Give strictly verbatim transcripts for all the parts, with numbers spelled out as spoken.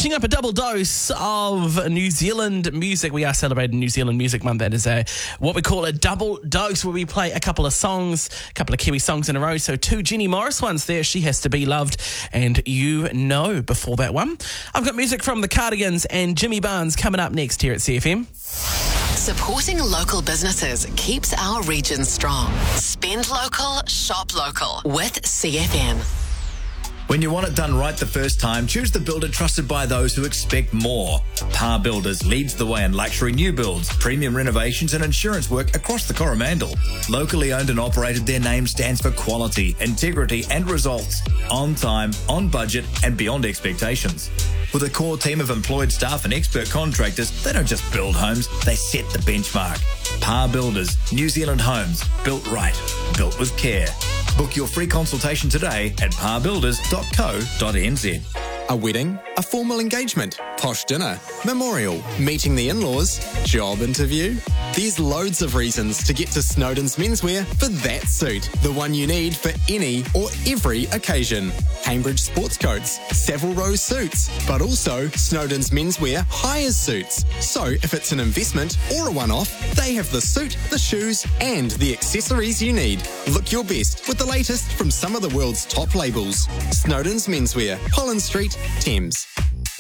finishing up a double dose of New Zealand music. We are celebrating New Zealand Music Month. That is a what we call a double dose, where we play a couple of songs, a couple of Kiwi songs in a row. So two Jenny Morris ones there, She Has to Be Loved, and You Know before that one. I've got music from the Cardigans and Jimmy Barnes coming up next here at C F M. Supporting local businesses keeps our region strong. Spend local, shop local with C F M. When you want it done right the first time, choose the builder trusted by those who expect more. Par Builders leads the way in luxury new builds, premium renovations and insurance work across the Coromandel. Locally owned and operated, their name stands for quality, integrity and results. On time, on budget and beyond expectations. With a core team of employed staff and expert contractors, they don't just build homes, they set the benchmark. Par Builders, New Zealand homes, built right, built with care. Book your free consultation today at par builders dot co dot n z. A wedding, a formal engagement, posh dinner, memorial, meeting the in-laws, job interview. There's loads of reasons to get to Snowden's Menswear for that suit, the one you need for any or every occasion. Cambridge sports coats, Savile Row suits, but also Snowden's Menswear hires suits. So if it's an investment or a one-off, they have the suit, the shoes and the accessories you need. Look your best with the latest from some of the world's top labels. Snowden's Menswear, Holland Street, Thames.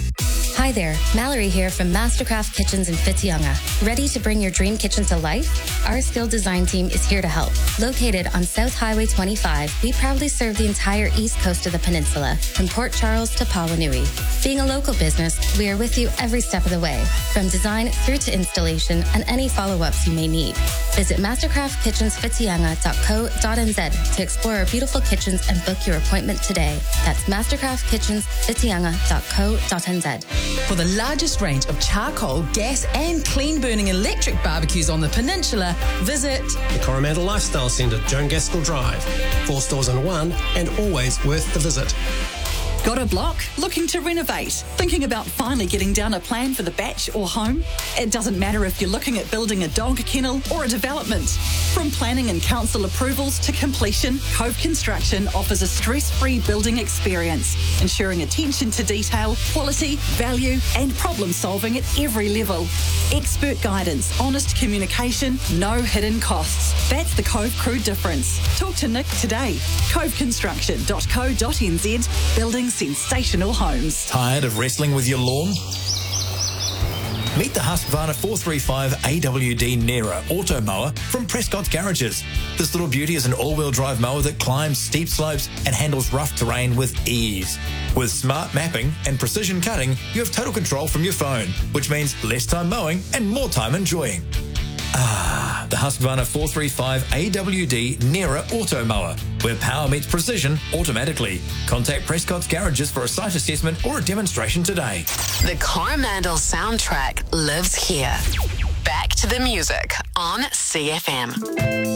Hi there, Mallory here from Mastercraft Kitchens in Whitianga. Ready to bring your dream kitchen to life? Our skilled design team is here to help. Located on South Highway twenty-five, we proudly serve the entire east coast of the peninsula, from Port Charles to Pawanui. Being a local business, we are with you every step of the way, from design through to installation and any follow-ups you may need. Visit mastercraft kitchens whitianga dot co dot n z to explore our beautiful kitchens and book your appointment today. That's mastercraft kitchens whitianga dot co dot n z. For the largest range of charcoal, gas and clean-burning electric barbecues on the peninsula, visit the Coromandel Lifestyle Centre, Joan Gaskell Drive. Four stores in one and always worth the visit. Got a block? Looking to renovate? Thinking about finally getting down a plan for the batch or home? It doesn't matter if you're looking at building a dog kennel or a development. From planning and council approvals to completion, Cove Construction offers a stress-free building experience, ensuring attention to detail, quality, value and problem solving at every level. Expert guidance, honest communication, no hidden costs. That's the Cove Crew difference. Talk to Nick today. cove construction dot co dot n z. Building sensational homes. Tired of wrestling with your lawn? Meet the Husqvarna four thirty-five A W D Nera Auto Mower from Prescott's Garages. This little beauty is an all-wheel drive mower that climbs steep slopes and handles rough terrain with ease. With smart mapping and precision cutting, you have total control from your phone, which means less time mowing and more time enjoying. Ah, the Husqvarna four thirty-five A W D Nera Auto Mower, where power meets precision automatically. Contact Prescott's Garages for a site assessment or a demonstration today. The Coromandel soundtrack lives here. Back to the music on C F M.